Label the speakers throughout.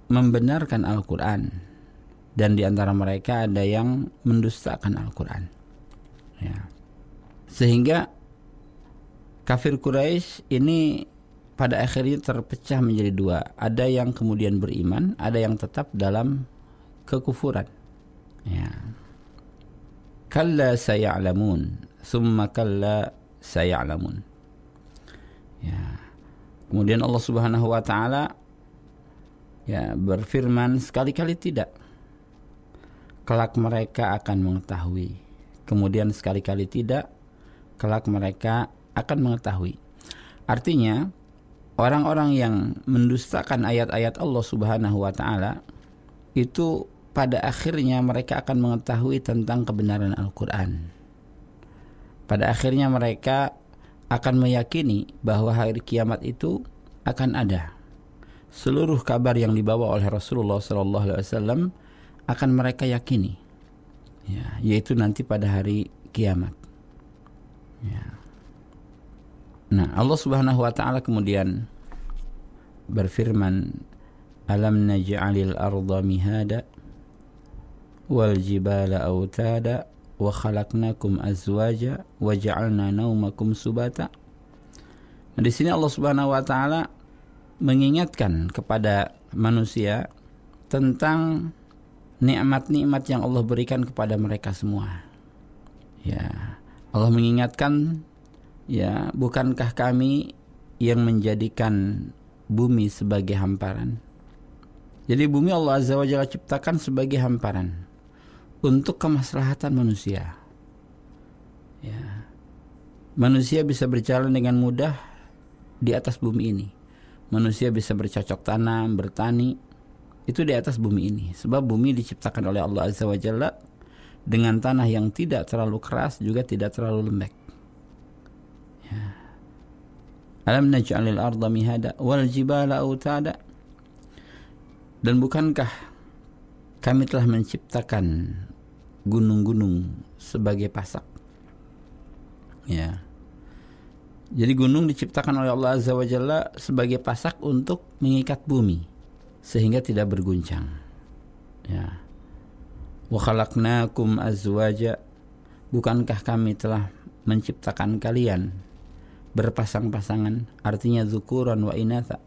Speaker 1: membenarkan Al-Quran, dan di antara mereka ada yang mendustakan Al-Quran. Ya. Sehingga kafir Quraisy ini pada akhirnya terpecah menjadi dua. Ada yang kemudian beriman, ada yang tetap dalam kekufuran. Ya. Kalla saya'lamun, summa kalla saya'lamun. Ya. Kemudian Allah Subhanahu wa taala ya berfirman, sekali-kali tidak, kelak mereka akan mengetahui. Kemudian sekali-kali tidak, kelak mereka akan mengetahui. Artinya orang-orang yang mendustakan ayat-ayat Allah Subhanahu wa taala itu pada akhirnya mereka akan mengetahui tentang kebenaran Al-Quran. Pada akhirnya mereka akan meyakini bahwa hari kiamat itu akan ada. Seluruh kabar yang dibawa oleh Rasulullah SAW akan mereka yakini, ya, yaitu nanti pada hari kiamat. Ya. Nah, Allah Subhanahu wa taala kemudian berfirman, alam naj'alil arda mihada wal jibala autada wa khalaqnakum azwaja wa ja'alna naumakum subata. Nah, di sini Allah Subhanahu wa taala mengingatkan kepada manusia tentang nikmat-nikmat yang Allah berikan kepada mereka semua. Ya, Allah mengingatkan, ya, bukankah kami yang menjadikan bumi sebagai hamparan? Jadi bumi Allah Azza wa Jalla ciptakan sebagai hamparan untuk kemaslahatan manusia. Ya. Manusia bisa berjalan dengan mudah di atas bumi ini. Manusia bisa bercocok tanam, bertani, itu di atas bumi ini. Sebab bumi diciptakan oleh Allah Azza wa Jalla dengan tanah yang tidak terlalu keras, juga tidak terlalu lembek. Ya. Alam naj'alil arda mihada wal jibala autada. Dan bukankah kami telah menciptakan gunung-gunung sebagai pasak? Ya. Jadi gunung diciptakan oleh Allah Azza wa Jalla sebagai pasak untuk mengikat bumi sehingga tidak berguncang. Ya. Wa khalaqnakum azwaja. Bukankah kami telah menciptakan kalian berpasang-pasangan, artinya dzukuran wa inatha.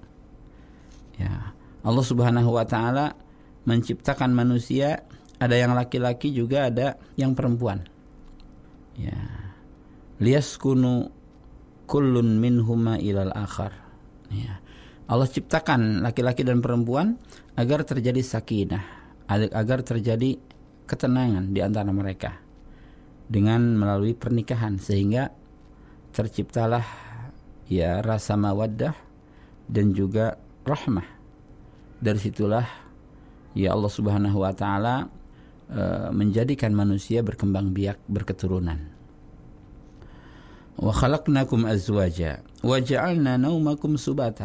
Speaker 1: Ya. Allah Subhanahu wa taala menciptakan manusia, ada yang laki-laki juga ada yang perempuan. Ya. Liyaskunu kullun minhuma ilal akhar. Ya. Allah ciptakan laki-laki dan perempuan agar terjadi sakinah, agar terjadi ketenangan di antara mereka dengan melalui pernikahan, sehingga terciptalah ya rasa mawaddah dan juga rahmah. Dari situlah ya Allah Subhanahu wa taala menjadikan manusia berkembang biak, berketurunan. Wa khalaqnakum azwaja wa ja'alna naumakum subata.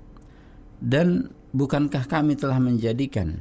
Speaker 1: Dan bukankah kami telah menjadikan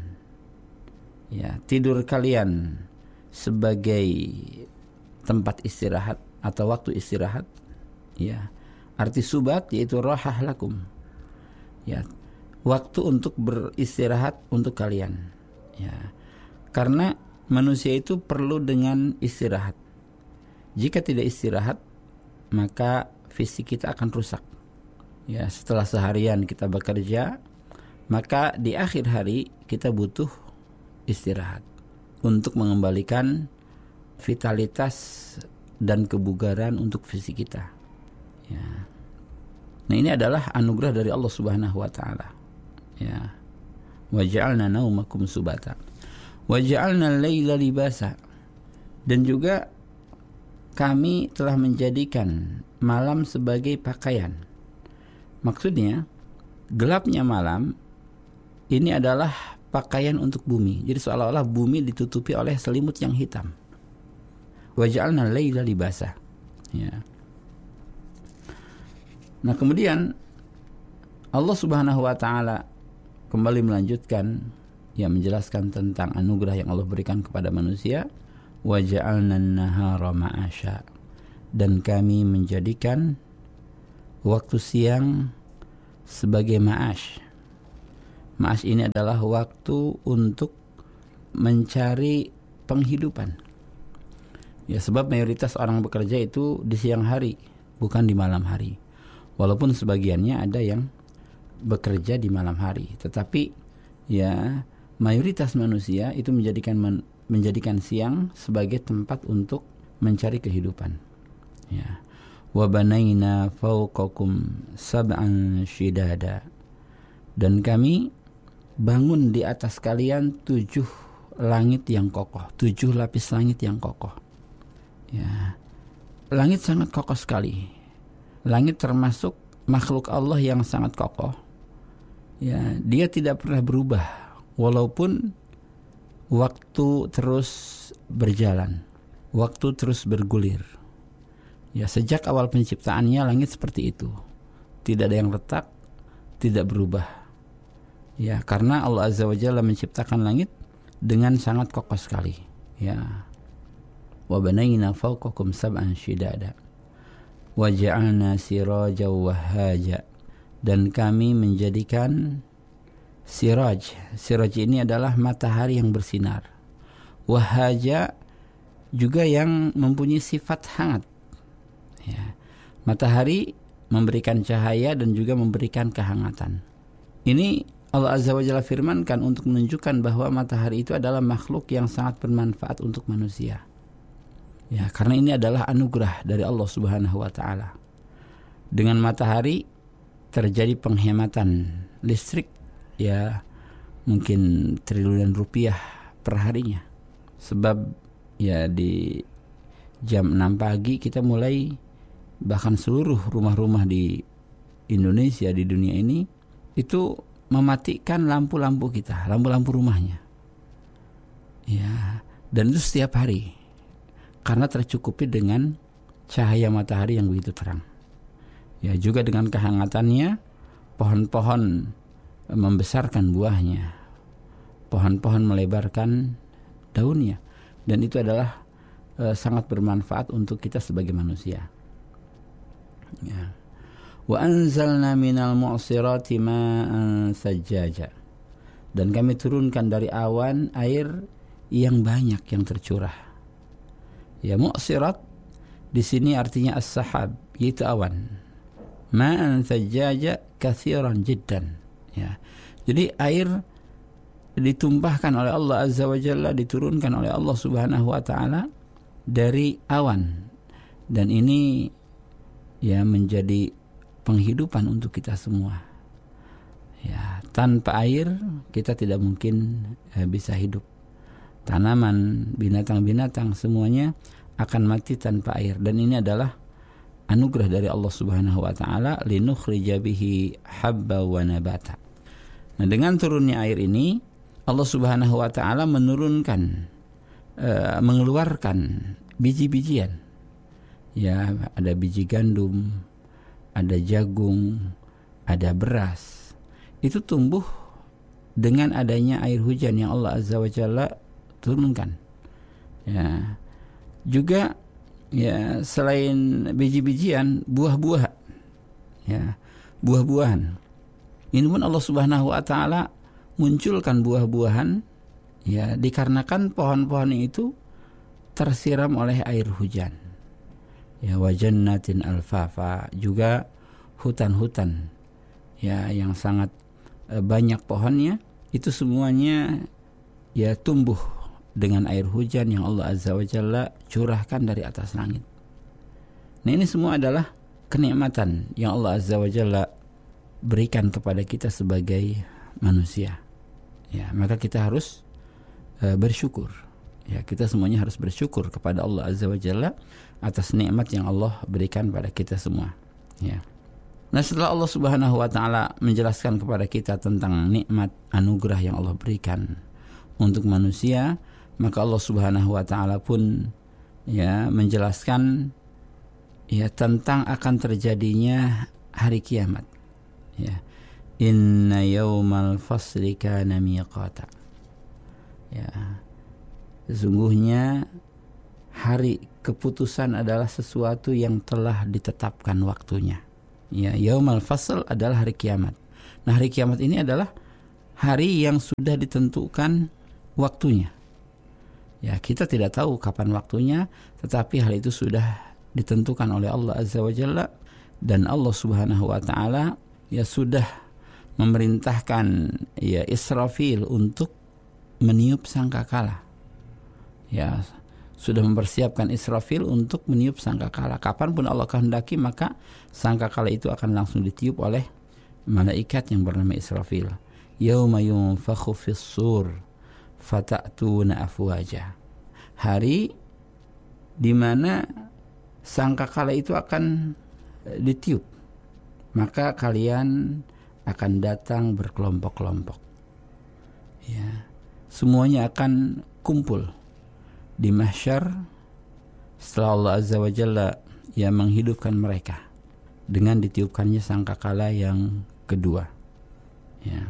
Speaker 1: ya tidur kalian sebagai tempat istirahat atau waktu istirahat? Ya, arti subat yaitu rahah lakum. Ya, waktu untuk beristirahat untuk kalian. Ya. Karena manusia itu perlu dengan istirahat. Jika tidak istirahat, maka fisik kita akan rusak. Ya, setelah seharian kita bekerja, maka di akhir hari kita butuh istirahat untuk mengembalikan vitalitas dan kebugaran untuk fisik kita. Ya. Nah, ini adalah anugerah dari Allah Subhanahu wa taala. Ya. Wa ja'alna naumakum subata. Wa ja'alna al-laila libasa. Dan juga kami telah menjadikan malam sebagai pakaian. Maksudnya, gelapnya malam ini adalah pakaian untuk bumi. Jadi seolah-olah bumi ditutupi oleh selimut yang hitam. Wa ja'alna al-laila libasa. Ya. Nah, kemudian Allah Subhanahu wa taala kembali melanjutkan yang menjelaskan tentang anugerah yang Allah berikan kepada manusia. Wa ja'alna an-nahara ma'asha. Dan kami menjadikan waktu siang sebagai ma'ash. Ma'ash ini adalah waktu untuk mencari penghidupan. Ya, sebab mayoritas orang bekerja itu di siang hari, bukan di malam hari. Walaupun sebagiannya ada yang bekerja di malam hari, tetapi ya mayoritas manusia itu menjadikan siang sebagai tempat untuk mencari kehidupan. Ya. Wa banaina fawqakum sab'an shidada. Dan kami bangun di atas kalian 7 langit yang kokoh, 7 lapis langit yang kokoh. Ya. Langit sangat kokoh sekali. Langit termasuk makhluk Allah yang sangat kokoh. Ya, dia tidak pernah berubah walaupun waktu terus berjalan, waktu terus bergulir. Ya, sejak awal penciptaannya langit seperti itu. Tidak ada yang retak, tidak berubah. Ya, karena Allah Azza wa Jalla menciptakan langit dengan sangat kokoh sekali. Ya. Wa banayna fawqakum sab'an shidada. Wa ja'alna sirajan wahhaja. Dan kami menjadikan siraj. Siraj ini adalah matahari yang bersinar. Wahhaja juga yang mempunyai sifat hangat. Ya. Matahari memberikan cahaya dan juga memberikan kehangatan. Ini Allah Azza wa Jalla firmankan untuk menunjukkan bahwa matahari itu adalah makhluk yang sangat bermanfaat untuk manusia. Ya, karena ini adalah anugerah dari Allah Subhanahu wa taala. Dengan matahari terjadi penghematan listrik, ya mungkin triliunan rupiah per harinya. Sebab ya di jam 6 pagi kita mulai, bahkan seluruh rumah-rumah di Indonesia, di dunia ini itu mematikan lampu-lampu kita, lampu-lampu rumahnya. Ya, dan itu setiap hari karena tercukupi dengan cahaya matahari yang begitu terang. Ya, juga dengan kehangatannya pohon-pohon membesarkan buahnya, pohon-pohon melebarkan daunnya, dan itu adalah sangat bermanfaat untuk kita sebagai manusia. Ya. Wa anzalna minal mu'sirati ma'an sajjaja. Dan kami turunkan dari awan air yang banyak yang tercurah. Ya, mu'sirat di sini artinya as-sahab, yaitu awan. Ma'an sajjaja katsiran jiddan. Ya. Jadi air ditumpahkan oleh Allah Azza wa Jalla, diturunkan oleh Allah Subhanahu wa taala dari awan. Dan ini ya menjadi penghidupan untuk kita semua. Ya, tanpa air kita tidak mungkin bisa hidup. Tanaman, binatang-binatang semuanya akan mati tanpa air, dan ini adalah anugerah dari Allah Subhanahu wa taala, linukhrija bihi habba wa nabata. Nah, dengan turunnya air ini Allah Subhanahu wa taala menurunkan mengeluarkan biji-bijian. Ya, ada biji gandum, ada jagung, ada beras. Itu tumbuh dengan adanya air hujan yang Allah Azza wa Jalla turunkan. Ya. Juga ya selain biji-bijian, buah-buahan. Ya, buah-buahan. Ini pun Allah Subhanahu wa taala munculkan buah-buahan ya dikarenakan pohon-pohon itu tersiram oleh air hujan. Ya, wa jannatin alfafa, juga hutan-hutan ya yang sangat banyak pohonnya, itu semuanya ya tumbuh dengan air hujan yang Allah Azza wa Jalla curahkan dari atas langit. Nah, ini semua adalah kenikmatan yang Allah Azza wa Jalla berikan kepada kita sebagai manusia. Ya, maka kita harus bersyukur. Ya, kita semuanya harus bersyukur kepada Allah Azza wa Jalla atas nikmat yang Allah berikan pada kita semua. Ya. Nah, setelah Allah Subhanahu wa taala menjelaskan kepada kita tentang nikmat anugerah yang Allah berikan untuk manusia, maka Allah Subhanahu wa taala pun ya menjelaskan ya tentang akan terjadinya hari kiamat. Ya. Inna yaumal fasli kana miqata. Ya. Sesungguhnya hari keputusan adalah sesuatu yang telah ditetapkan waktunya. Ya, yaumal fasl adalah hari kiamat. Nah, hari kiamat ini adalah hari yang sudah ditentukan waktunya. Ya, kita tidak tahu kapan waktunya, tetapi hal itu sudah ditentukan oleh Allah Azza wa Jalla, dan Allah Subhanahu wa taala ya sudah memerintahkan ya Israfil untuk meniup sangkakala. Ya, sudah mempersiapkan Israfil untuk meniup sangkakala. Kapanpun Allah kehendaki, maka sangkakala itu akan langsung ditiup oleh malaikat yang bernama Israfil. Yauma yunfakhu fis-sur fata'tuna afwaja. Hari di mana sangkakala itu akan ditiup, maka kalian akan datang berkelompok-kelompok. Ya, semuanya akan kumpul di mahsyar setelah Allah Azza wa Jalla yang menghidupkan mereka dengan ditiupkannya sangkakala yang kedua. Ya.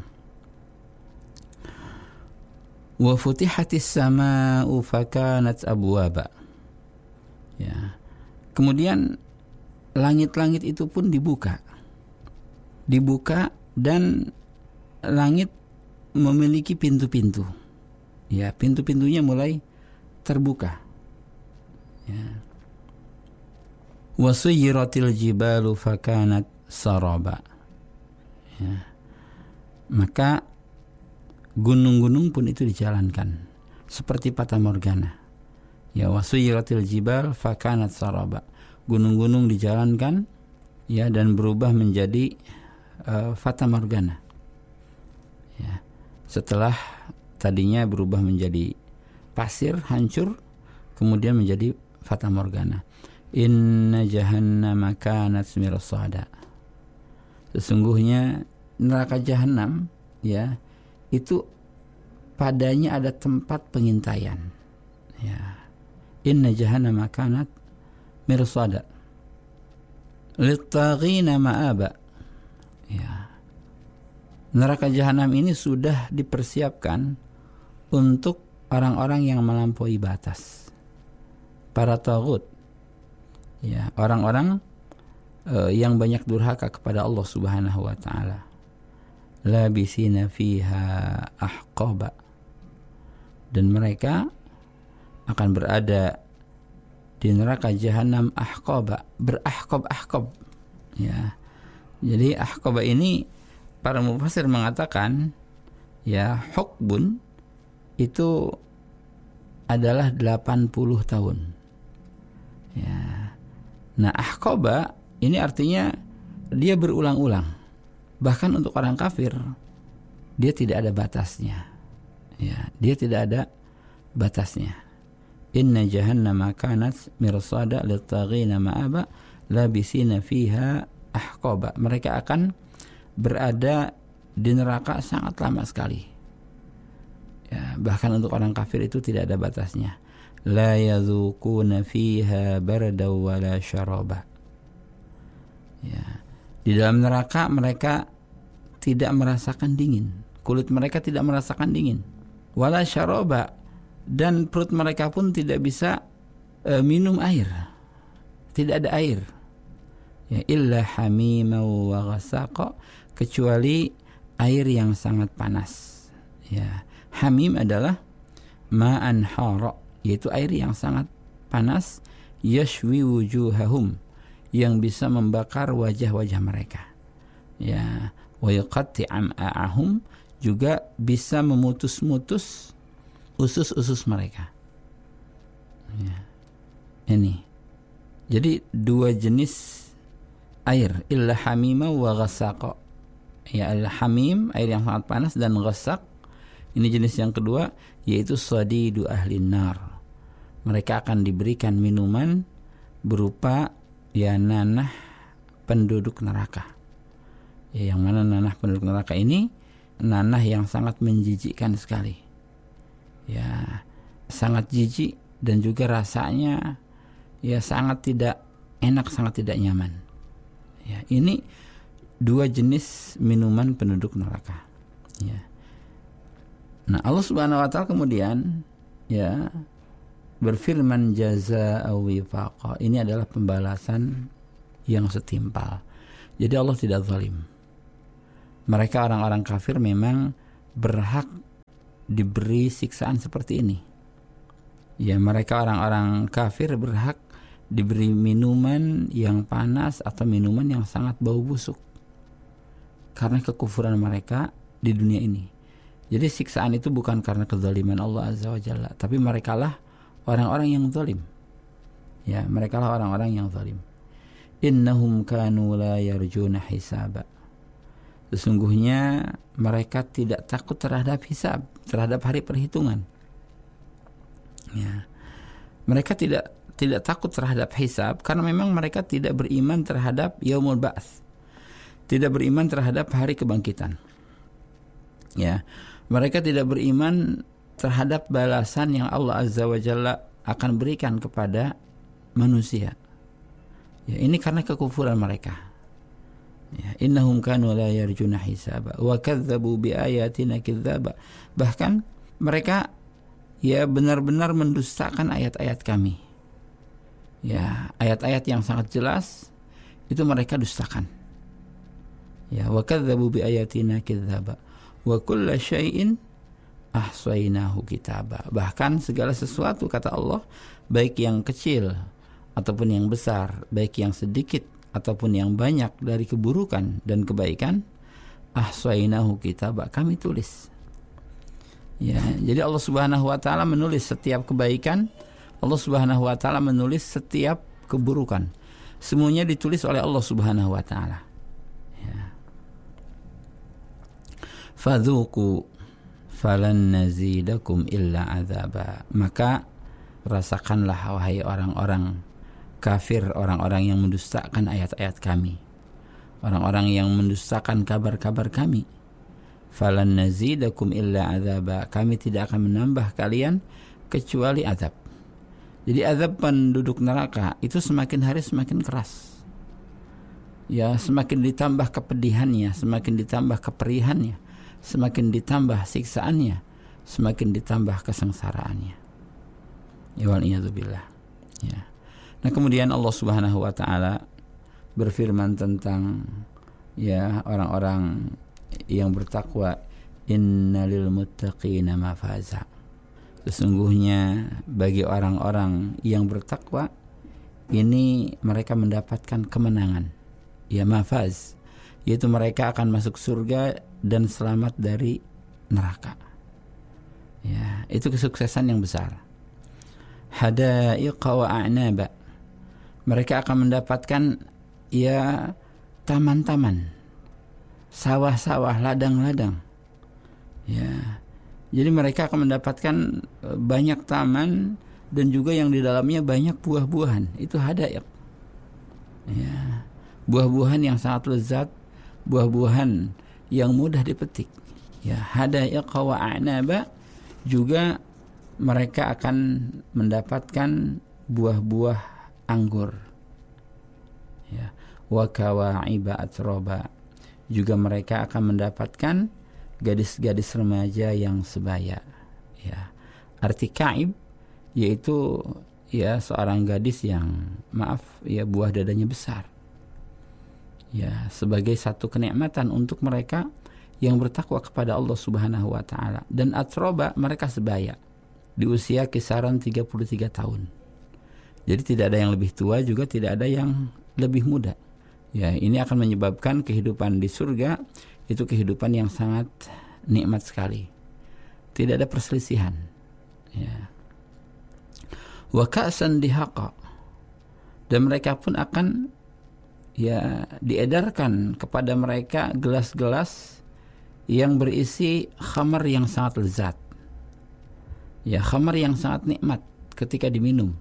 Speaker 1: Wa futihatis samaa'u fakanat abwaba. Ya. Kemudian langit-langit itu pun dibuka. Dibuka dan langit memiliki pintu-pintu. Ya, pintu-pintunya mulai terbuka. Ya. Wa suyyiratil jibalu fakanat saraba. Ya. Maka gunung-gunung pun itu dijalankan seperti fata morgana. Ya, wasuyiratil jibal fakanat saraba. Gunung-gunung dijalankan ya dan berubah menjadi fata morgana. Ya. Setelah tadinya berubah menjadi pasir hancur, kemudian menjadi fata morgana. Inna jahannama kanat mirsada. Sesungguhnya neraka jahanam ya itu padanya ada tempat pengintaian. Ya. Inna jahannama kanat mirsada lit-taghina ma'aba. Ya. Neraka jahanam ini sudah dipersiapkan untuk orang-orang yang melampaui batas. Para taghut. Ya, orang-orang yang banyak durhaka kepada Allah Subhanahu wa taala. Labisina fiha ahqaba, dan mereka akan berada di neraka jahanam ahqaba, berahqab-ahqab. Ya. Jadi ahqaba ini para mufassir mengatakan ya hukbun itu adalah 80 tahun. Ya. Nah, ahqaba ini artinya dia berulang-ulang. Bahkan untuk orang kafir dia tidak ada batasnya. Ya, dia tidak ada batasnya. Inna jahannama kanat mirsada lit-taghina ma'aba labisina fiha ahqaba. Mereka akan berada di neraka sangat lama sekali. Ya, bahkan untuk orang kafir itu tidak ada batasnya. La yadzuquna fiha barda wala syaraba. Ya. Di dalam neraka mereka tidak merasakan dingin. Kulit mereka tidak merasakan dingin. Wala syaraba, dan perut mereka pun tidak bisa minum air. Tidak ada air. Ya, illa hamima wa ghasaqa, kecuali air yang sangat panas. Ya, hamim adalah ma'an hara, yaitu air yang sangat panas, yashwi wujuhahum, yang bisa membakar wajah-wajah mereka. Ya, wa yuqatti am'a'ahum, juga bisa memutus-mutus usus-usus mereka. Ya. Ini. Jadi dua jenis air, illa hamima wa ghasaqa. Ya, al-hamim air yang sangat panas, dan ghasaq ini jenis yang kedua, yaitu sadidu ahlin nar. Mereka akan diberikan minuman berupa ya nanah penduduk neraka. Ya, yang mana nanah penduduk neraka ini nanah yang sangat menjijikkan sekali. Ya, sangat jijik dan juga rasanya ya sangat tidak enak, sangat tidak nyaman. Ya, ini dua jenis minuman penduduk neraka. Ya. Nah, Allah Subhanahu wa taala kemudian ya berfirman jazaa'a wifaqa. Ini adalah pembalasan yang setimpal. Jadi Allah tidak zalim. Mereka orang-orang kafir memang berhak diberi siksaan seperti ini. Ya, mereka orang-orang kafir berhak diberi minuman yang panas atau minuman yang sangat bau busuk karena kekufuran mereka di dunia ini. Jadi siksaan itu bukan karena kezaliman Allah Azza wa Jalla, tapi merekalah orang-orang yang zalim. Ya, merekalah orang-orang yang zalim. Innahum kanu la yarjuna hisaba. Sesungguhnya mereka tidak takut terhadap hisab, terhadap hari perhitungan. Ya. Mereka tidak takut terhadap hisab karena memang mereka tidak beriman terhadap yaumul ba'ts. Tidak beriman terhadap hari kebangkitan. Ya. Mereka tidak beriman terhadap balasan yang Allah Azza wa Jalla akan berikan kepada manusia. Ya, ini karena kekufuran mereka. Ya, innahum kanu la yarjuna hisaba wa kadzdzabu biayatina kidzaba. Bahkan mereka ya benar-benar mendustakan ayat-ayat kami. Ya, ayat-ayat yang sangat jelas itu mereka dustakan. Ya, wa kadzdzabu biayatina kidzaba wa kullu syai'in ahsaynahu kitaba. Bahkan segala sesuatu, kata Allah, baik yang kecil ataupun yang besar, baik yang sedikit ataupun yang banyak dari keburukan dan kebaikan, ahsaynahu kitaba, kami tulis. Ya, jadi Allah Subhanahu wa taala menulis setiap kebaikan, Allah Subhanahu wa taala menulis setiap keburukan. Semuanya ditulis oleh Allah Subhanahu wa taala. Ya. Fadzuqu falan nazidakum illa azaba. Maka rasakanlah wahai orang-orang kafir, orang-orang yang mendustakan ayat-ayat kami, orang-orang yang mendustakan kabar-kabar kami. Falan nazidakum illa azaba. Kami tidak akan menambah kalian kecuali azab. Jadi azab penduduk neraka itu semakin hari semakin keras. Ya, semakin ditambah kepedihannya, semakin ditambah keperihannya, semakin ditambah siksaannya, semakin ditambah kesengsaraannya. Ya wal iyadzu billah. Ya. Nah, kemudian Allah Subhanahu wa taala berfirman tentang ya orang-orang yang bertakwa, innalil muttaqina mafaza. Sesungguhnya bagi orang-orang yang bertakwa ini mereka mendapatkan kemenangan. Ya, mafaz, yaitu mereka akan masuk surga dan selamat dari neraka. Ya, itu kesuksesan yang besar. Hadaiqa wa a'naba. Mereka akan mendapatkan ya taman-taman, sawah-sawah, ladang-ladang. Ya. Jadi mereka akan mendapatkan banyak taman dan juga yang di dalamnya banyak buah-buahan. Itu hadaiq. Ya. Buah-buahan yang sangat lezat, buah-buahan yang mudah dipetik. Ya, hadaiq wa a'naba, juga mereka akan mendapatkan buah-buah anggur. Ya, wa kawa'iba atroba, juga mereka akan mendapatkan gadis-gadis remaja yang sebaya. Ya, arti ka'ib yaitu ya seorang gadis yang buah dadanya besar. Ya, sebagai satu kenikmatan untuk mereka yang bertakwa kepada Allah Subhanahu wa taala. Dan atroba, mereka sebaya di usia kisaran 33 tahun. Jadi tidak ada yang lebih tua, juga tidak ada yang lebih muda. Ya, ini akan menyebabkan kehidupan di surga itu kehidupan yang sangat nikmat sekali. Tidak ada perselisihan. Ya. Wa ka'san dihaqa. Dan mereka pun akan ya diedarkan kepada mereka gelas-gelas yang berisi khamar yang sangat lezat. Ya, khamar yang sangat nikmat ketika diminum.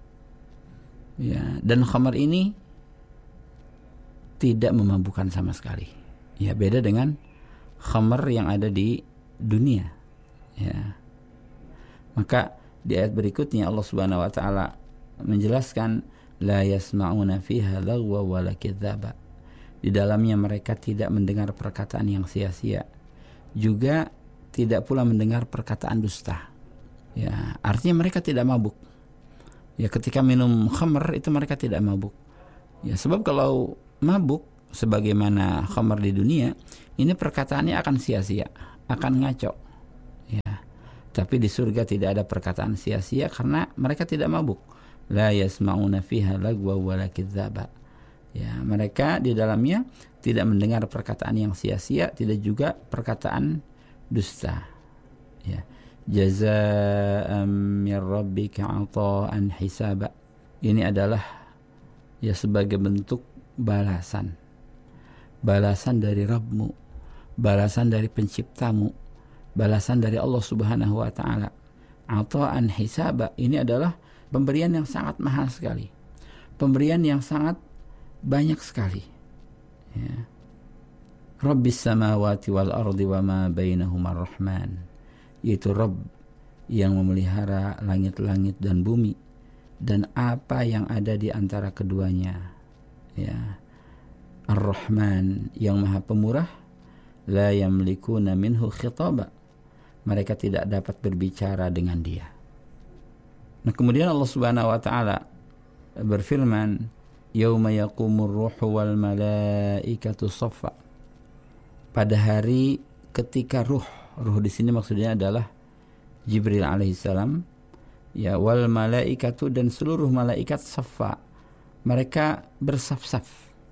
Speaker 1: Ya, dan khamar ini tidak memabukkan sama sekali. Ya, beda dengan khamar yang ada di dunia. Ya. Maka di ayat berikutnya Allah Subhanahu wa taala menjelaskan la yasma'una fiha lagwa wala kidzaba. Di dalamnya mereka tidak mendengar perkataan yang sia-sia, juga tidak pula mendengar perkataan dusta. Ya, artinya mereka tidak mabuk. Ya, ketika minum khamr itu mereka tidak mabuk. Ya, sebab kalau mabuk sebagaimana khamr di dunia, ini perkataannya akan sia-sia, akan ngaco. Ya. Tapi di surga tidak ada perkataan sia-sia karena mereka tidak mabuk. La yasma'una fiha lagwa wala kidzaba. Ya, mereka di dalamnya tidak mendengar perkataan yang sia-sia, tidak juga perkataan dusta. Ya. Jazaa'an min rabbika 'ata'an hisaba. Ini adalah ya sebagai bentuk balasan. Balasan dari Rabbmu, balasan dari penciptamu, balasan dari Allah Subhanahu wa taala. 'Ata'an hisaba, ini adalah pemberian yang sangat mahal sekali. Pemberian yang sangat banyak sekali. Ya. Rabbis samawati wal ardi wa ma bainahuma ar-Rahman. Yaitu Rabb yang memelihara langit-langit dan bumi dan apa yang ada di antara keduanya. Ya. Ar-Rahman yang Maha Pemurah, la yamlikuna minhu khitaba. Mereka tidak dapat berbicara dengan Dia. Nah, kemudian Allah Subhanahu wa taala berfirman, yauma yaqumur ruhu wal malaikatu shaffa. Pada hari ketika ruh di sini maksudnya adalah Jibril alaihissalam, ya, wal malaikatu dan seluruh malaikat shaffa. Mereka bersaf-saf.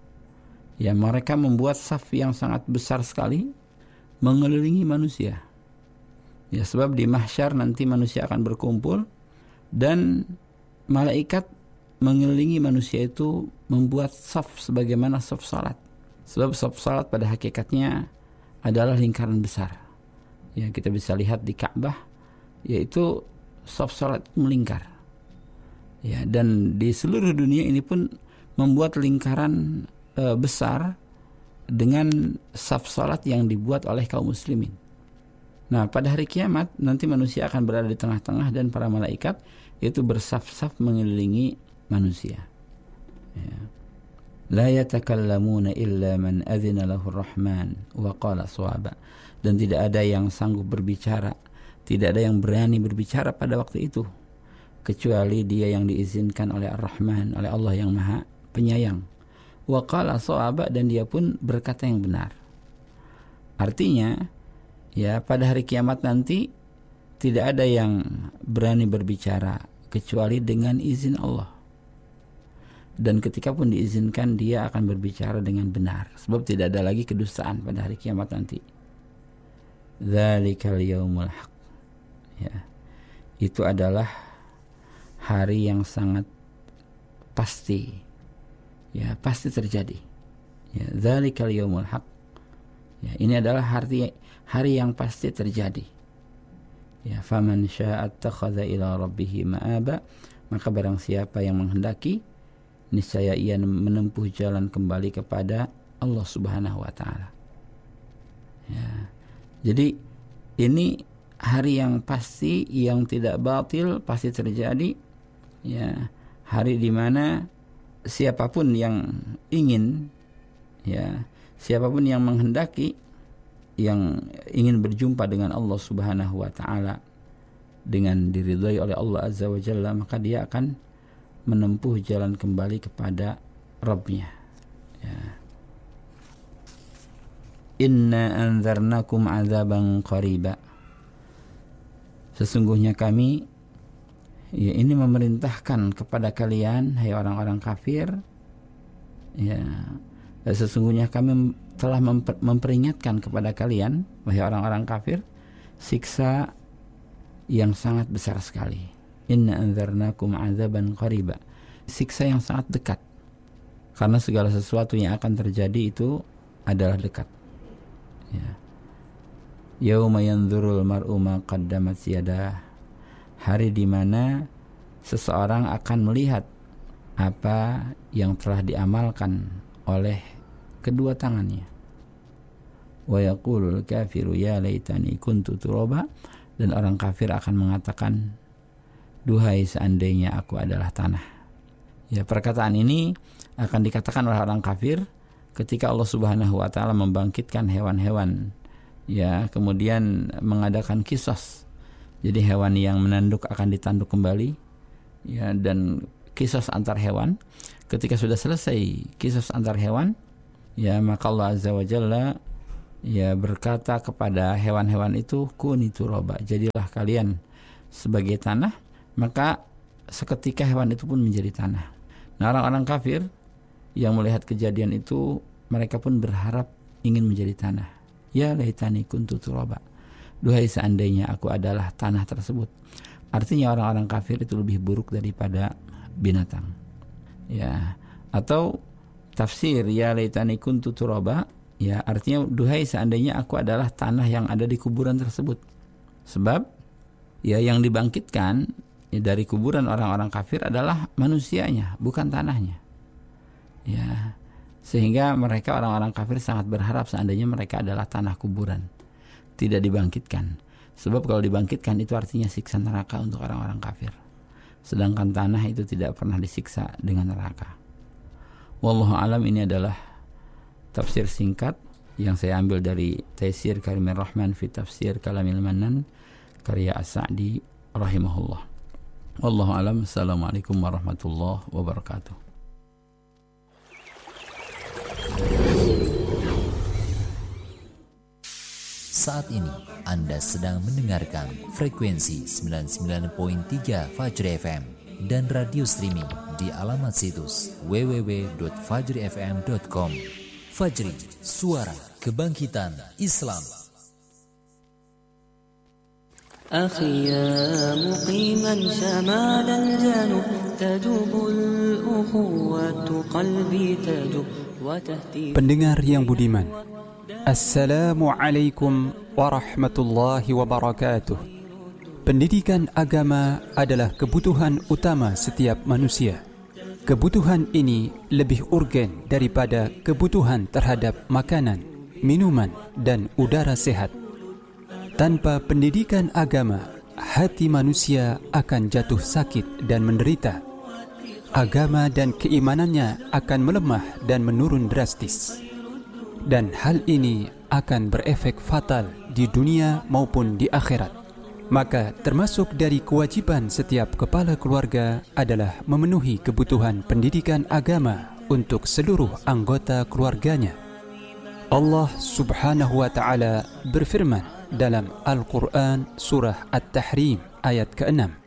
Speaker 1: Ya, mereka membuat saf yang sangat besar sekali mengelilingi manusia. Ya, sebab di mahsyar nanti manusia akan berkumpul dan malaikat mengelilingi manusia itu membuat saf sebagaimana saf salat. Sebab saf salat pada hakikatnya adalah lingkaran besar. Ya, kita bisa lihat di Ka'bah, yaitu saf salat melingkar. Ya, dan di seluruh dunia ini pun membuat lingkaran besar dengan saf salat yang dibuat oleh kaum muslimin. Nah, pada hari kiamat nanti manusia akan berada di tengah-tengah dan para malaikat itu bersaf-saf mengelilingi manusia. Ya. La yatakallamuna illa man adzina lahu ar-Rahman wa qala shawaba. Dan tidak ada yang sanggup berbicara, tidak ada yang berani berbicara pada waktu itu kecuali dia yang diizinkan oleh Ar-Rahman, oleh Allah yang Maha Penyayang. Wa qala shawaba, dan dia pun berkata yang benar. Artinya, ya, pada hari kiamat nanti tidak ada yang berani berbicara kecuali dengan izin Allah. Dan ketika pun diizinkan, dia akan berbicara dengan benar. Sebab tidak ada lagi kedustaan pada hari kiamat nanti. Dzalikal yaumul haq. Ya. Itu adalah hari yang sangat pasti. Ya, pasti terjadi. Ya, dzalikal yaumul haq. Ya, ini adalah hari yang pasti terjadi. Ya, faman syaa'a attakhadha ila rabbih ma'aba. Maka barang siapa yang menghendaki, niscaya ia menempuh jalan kembali kepada Allah Subhanahu wa taala. Ya. Jadi ini hari yang pasti, yang tidak batil, pasti terjadi. Ya, hari di mana siapapun yang ingin, ya, siapapun yang menghendaki, yang ingin berjumpa dengan Allah Subhanahu wa taala dengan diridhai oleh Allah Azza wa Jalla, maka dia akan menempuh jalan kembali kepada Rabbnya. Ya. Inna anzarnakum azaban qariba. Sesungguhnya kami, ya, ini memerintahkan kepada kalian, hai orang-orang kafir, ya, sesungguhnya kami telah memperingatkan kepada kalian, wahai orang-orang kafir, siksa yang sangat besar sekali. Inna anzarnakum azaban qariba. Siksa yang sangat dekat. Karena segala sesuatu yang akan terjadi itu adalah dekat. Ya. Yauma yanzurul mar'u ma qaddamat yadah. Hari di mana seseorang akan melihat apa yang telah diamalkan oleh kedua tangannya. Wa yaqulul kafiru ya laitani kuntu turaba. Dan orang kafir akan mengatakan, duhai seandainya aku adalah tanah. Ya, perkataan ini akan dikatakan oleh orang kafir ketika Allah Subhanahu wa taala membangkitkan hewan-hewan, ya, kemudian mengadakan kisos. Jadi hewan yang menanduk akan ditanduk kembali, ya, dan kisos antar hewan. Ketika sudah selesai kisos antar hewan, ya, maka Allah Azza wa Jalla ya berkata kepada hewan-hewan itu, kuni turaba, jadilah kalian sebagai tanah, maka seketika hewan itu pun menjadi tanah. Nah, orang-orang kafir yang melihat kejadian itu, mereka pun berharap ingin menjadi tanah. Ya laitani kuntu turaba, duhai seandainya aku adalah tanah tersebut. Artinya orang-orang kafir itu lebih buruk daripada binatang. Ya, atau tafsir ya laitani kuntu turaba, ya artinya duhai seandainya aku adalah tanah yang ada di kuburan tersebut. Sebab ya yang dibangkitkan ya, dari kuburan orang-orang kafir adalah manusianya, bukan tanahnya. Ya, sehingga mereka orang-orang kafir sangat berharap seandainya mereka adalah tanah kuburan, tidak dibangkitkan. Sebab kalau dibangkitkan itu artinya siksa neraka untuk orang-orang kafir. Sedangkan tanah itu tidak pernah disiksa dengan neraka. Wallahu alam, ini adalah tafsir singkat yang saya ambil dari Taisir Karimir Rahman fi Tafsir Kalamil Mannan karya As-Sa'di rahimahullah. Wallahu alam. Assalamualaikum warahmatullahi wabarakatuh.
Speaker 2: Saat ini Anda sedang mendengarkan frekuensi 99.3 Fajri FM dan radio streaming di alamat situs www.fajrifm.com. Fajri, suara kebangkitan Islam.
Speaker 3: أخي يا مقيما شمال الجنوب تجوب الأخوة قلبي تجوب وتهتي.
Speaker 4: Pendengar yang budiman, Assalamualaikum warahmatullahi wabarakatuh. Pendidikan agama adalah kebutuhan utama setiap manusia. Kebutuhan ini lebih urgen daripada kebutuhan terhadap makanan, minuman, dan udara sehat. Tanpa pendidikan agama, hati manusia akan jatuh sakit dan menderita. Agama dan keimanannya akan melemah dan menurun drastis. Dan hal ini akan berefek fatal di dunia maupun di akhirat. Maka termasuk dari kewajiban setiap kepala keluarga adalah memenuhi kebutuhan pendidikan agama untuk seluruh anggota keluarganya. Allah Subhanahu wa ta'ala berfirman dalam Al-Quran surah At-Tahrim ayat ke-6,